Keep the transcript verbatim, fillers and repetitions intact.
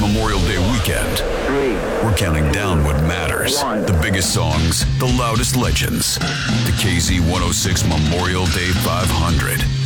Memorial Day weekend. Three. We're counting down what matters. One. The biggest songs, the loudest legends. The K Z one oh six Memorial Day five hundred.